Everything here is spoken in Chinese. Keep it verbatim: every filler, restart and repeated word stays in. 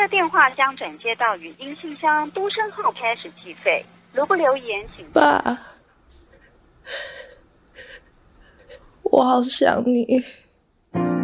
的电话将转接到语音信箱，嘟声后开始计费。如不留言，请爸，我好想你。